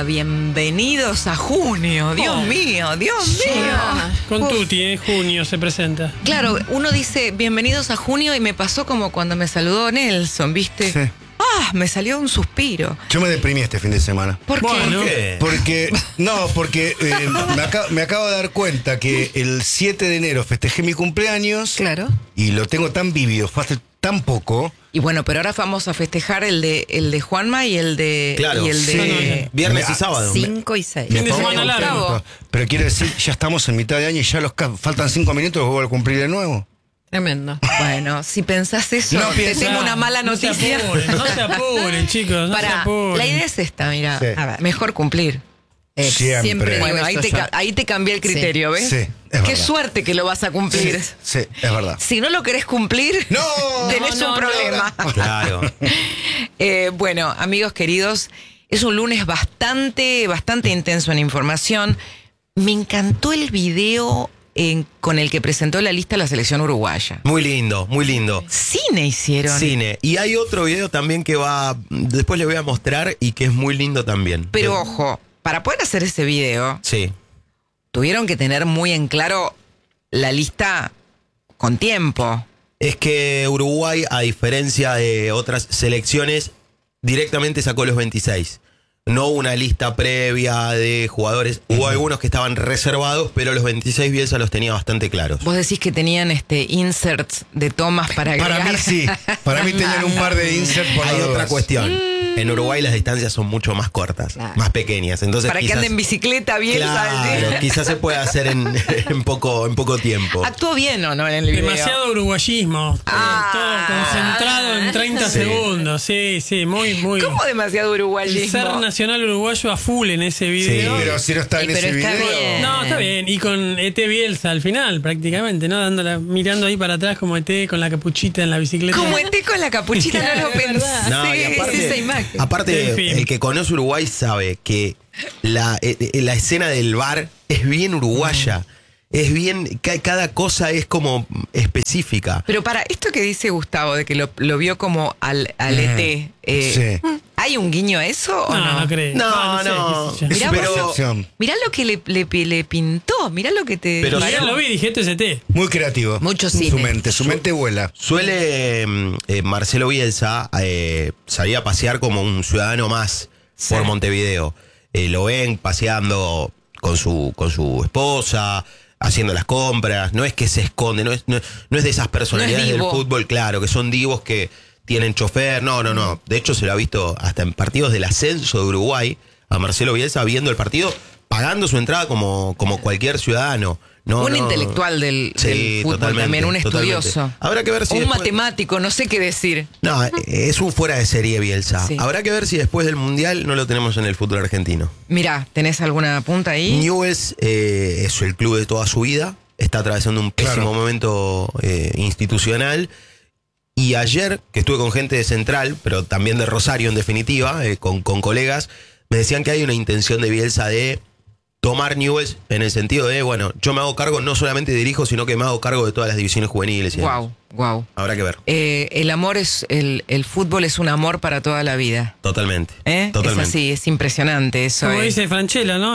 bienvenidos a junio. Dios mío, Dios mío. Con Tuti, junio se presenta. Claro, uno dice bienvenidos a junio y me pasó como cuando me saludó Nelson, ¿viste? Sí. Me salió un suspiro. Yo me deprimí este fin de semana. ¿Por qué? Bueno. Porque me acabo de dar cuenta que el 7 de enero festejé mi cumpleaños. Claro. Y lo tengo tan vívido, fue hace tan poco. Y bueno, pero ahora vamos a festejar el de Juanma y el de... Claro, y el de viernes y sábado. 5 y 6. Fin de pongo semana largo. contento. Pero quiero decir, ya estamos en mitad de año y ya faltan 5 minutos y vuelvo a cumplir de nuevo. Tremendo. Bueno, si pensás eso, No te piensa. tengo una mala No se noticia. apuren, chicos, no se Pará, apuren. la idea es esta, mira. Sí. A ver, mejor cumplir. Siempre. Bueno, digo ahí esto yo. ahí te cambié el criterio, ¿ves? Sí, es Qué verdad. suerte que lo vas a cumplir. Sí, es verdad. Si no lo querés cumplir, ¡No! tenés un problema. Claro. Bueno, amigos queridos, es un lunes bastante intenso en información. Me encantó el video con el que presentó la lista la selección uruguaya. Muy lindo, muy lindo. Cine hicieron. Cine. Y hay otro video también que después le voy a mostrar y que es muy lindo también. Pero ojo, para poder hacer ese video, Sí. tuvieron que tener muy en claro la lista con tiempo. Es que Uruguay, a diferencia de otras selecciones, directamente sacó los 26. No una lista previa de jugadores. Hubo algunos que estaban reservados, pero los 26 Bielsa los tenía bastante claros. Vos decís que tenían inserts de tomas para agregar. Para mí sí. Para mí tenían un par de inserts por Hay las otra dudas. cuestión. En Uruguay las distancias son mucho más cortas, Claro. más pequeñas. Entonces Para que quizás, ande en bicicleta bien. claro, quizás se puede hacer en poco tiempo. ¿Actuó bien o no en el video? Demasiado uruguayismo. Todo concentrado en 30 Sí. segundos. Sí, muy. ¿Cómo demasiado El uruguayismo? ser nacional uruguayo a full en ese video. Pero si no está en Pero ese está video. bien. No, está bien. Y con ET Bielsa al final, prácticamente, ¿no? Mirando ahí para atrás como ET con la capuchita en la bicicleta. Como con la capuchita, no lo Es pensé. verdad. No, y esa imagen. aparte En fin. el que conoce Uruguay sabe que la escena del bar es bien uruguaya. Es bien, cada cosa es como específica. Pero para esto que dice Gustavo, de que lo vio como al ET, Sí. ¿hay un guiño a eso o no? No creo. No, sé, no. qué sé yo. Mirá, Pero- vos, mirá lo que le pintó, mirá lo que te... Pero Mirá, lo vi, dije, esto es ET. Muy creativo. Mucho cine. Su mente vuela. Suele Marcelo Bielsa salir a pasear como un ciudadano más Sí. por Montevideo. Lo ven paseando con su esposa, haciendo las compras. No es que se esconde, no es de esas personalidades del divo. fútbol, claro, que son divos que tienen chofer. No. De hecho, se lo ha visto hasta en partidos del ascenso de Uruguay a Marcelo Bielsa viendo el partido, pagando su entrada como cualquier ciudadano. un intelectual del fútbol totalmente, también, un totalmente. estudioso. Habrá que ver si un después- matemático, no sé qué decir. No, es un fuera de serie Bielsa. Sí. Habrá que ver si después del Mundial no lo tenemos en el fútbol argentino. Mirá, ¿tenés alguna punta ahí? Newell's es el club de toda su vida. Está atravesando un pésimo Claro. momento institucional. Y ayer, que estuve con gente de Central, pero también de Rosario en definitiva, con colegas, me decían que hay una intención de Bielsa de tomar Newell's en el sentido de, bueno, yo me hago cargo, no solamente dirijo, sino que me hago cargo de todas las divisiones juveniles. y demás. Wow. Habrá que ver. El amor el fútbol es un amor para toda la vida. Totalmente. Es Totalmente. así, es impresionante eso. Como dice Franchella, ¿no?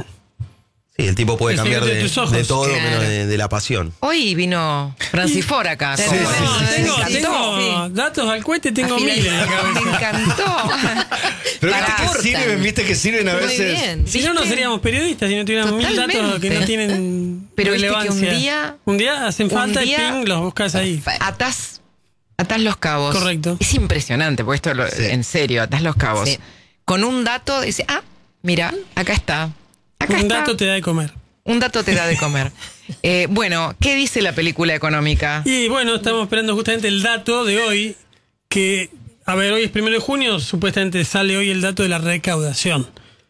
Sí, el tipo puede El cambiar secreto de tus ojos. de todo Claro. menos de la pasión. Hoy vino Francis Ford acá. Sí, como- sí, No, sí, tengo sí. datos al cohete, tengo Afila- miles en la cabeza. Me encantó. Pero Para- viste que sirven a Muy veces. bien. Si no, no seríamos periodistas, si no tuviéramos mil datos que no Totalmente. tienen Pero viste que relevancia. un Un día- día hacen falta y ping, los buscas ahí. Atás los cabos. Correcto. Es impresionante, porque esto en serio, atás los cabos. Sí. Con un dato, dice, mira, acá está. Acá Un está. dato te da de comer. Un dato te da de comer. Bueno, ¿qué dice la película económica? Y bueno, estamos esperando justamente el dato de hoy, que, a ver, hoy es 1 de junio, supuestamente sale hoy el dato de la recaudación.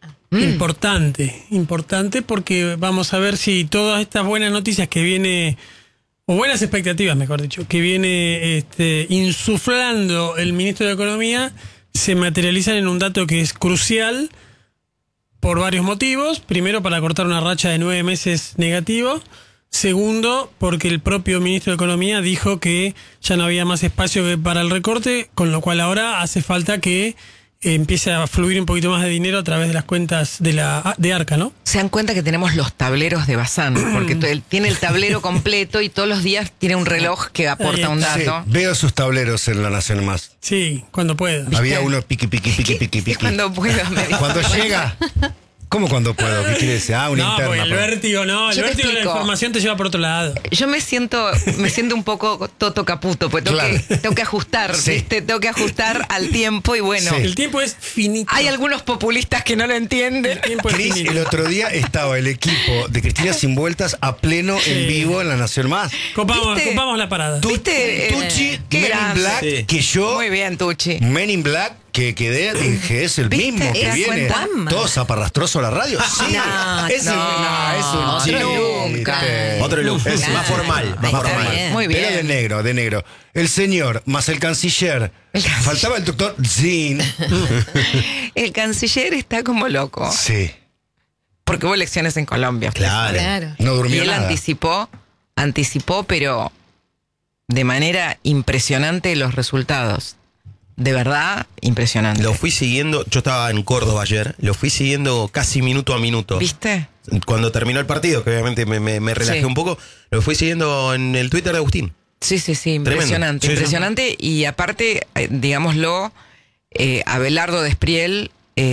Importante porque vamos a ver si todas estas buenas noticias que viene, o buenas expectativas, mejor dicho, que viene insuflando el ministro de Economía, se materializan en un dato que es crucial por varios motivos. Primero, para cortar una racha de 9 meses negativo. Segundo, porque el propio ministro de Economía dijo que ya no había más espacio para el recorte, con lo cual ahora hace falta que empiece a fluir un poquito más de dinero a través de las cuentas de Arca, ¿no? Se dan cuenta que tenemos los tableros de Bazán, porque él tiene el tablero completo y todos los días tiene un reloj que aporta un Sí, dato. veo sus tableros en La Nación Más. Sí, cuando pueda. Había uno piqui. Cuando puedo, me dice. Cuando llega. ¿Cómo cuando puedo? ¿Qué quiere decir? Una No, interna. porque el pero- vértigo no. El Yo te vértigo de la explico. información te lleva por otro lado. Yo me siento un poco Toto Caputo, porque tengo que ajustar, Sí. ¿viste? Tengo que ajustar al tiempo y bueno, Sí. El tiempo es finito. hay algunos populistas que no lo entienden. El tiempo es Cris, finito. el otro día estaba el equipo de Cristina Sin Vueltas a pleno en vivo en La Nación Más. Copamos ¿Viste? la parada. ¿Viste? Tucci, qué Men in grande. Black, Sí. que yo, Muy bien, Tucci. Men in Black, que quedé, dije, es el ¿Viste? mismo ¿Te que das viene. cuenta? Todo zaparrastroso a la radio. Sí, No, es no, un chiste. nunca. Otro look, es Claro. más formal, más Ahí está formal. bien. Muy bien. Era de negro, de negro. El señor, más el canciller. El canciller. Faltaba el doctor Zin. El canciller está como loco, Sí, porque hubo elecciones en Colombia. Claro. Claro. no Y durmió él nada. anticipó, pero de manera impresionante los resultados. De verdad, impresionante. Lo fui siguiendo, yo estaba en Córdoba ayer, lo fui siguiendo casi minuto a minuto. ¿Viste? Cuando terminó el partido, que obviamente me relajé Sí. un poco, lo fui siguiendo en el Twitter de Agustín. Sí, impresionante, Sí, sí. impresionante. Y aparte, digámoslo, Abelardo Despriel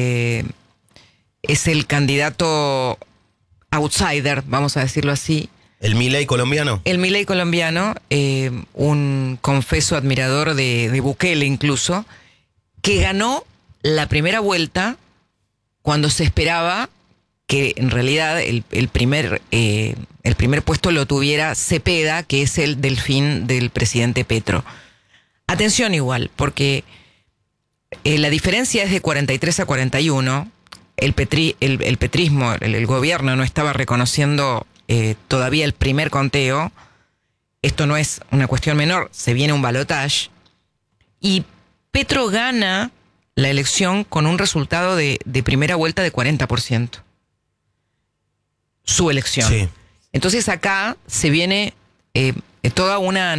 es el candidato outsider, vamos a decirlo así. El Milei colombiano. El Milei colombiano, un confeso admirador de Bukele incluso, que ganó la primera vuelta cuando se esperaba que en realidad el primer puesto lo tuviera Cepeda, que es el delfín del presidente Petro. Atención igual, porque la diferencia es de 43 a 41. El petrismo, el gobierno no estaba reconociendo todavía el primer conteo. Esto no es una cuestión menor, se viene un balotaje. Y Petro gana la elección con un resultado de primera vuelta de 40%. Su elección. Sí. Entonces acá se viene toda una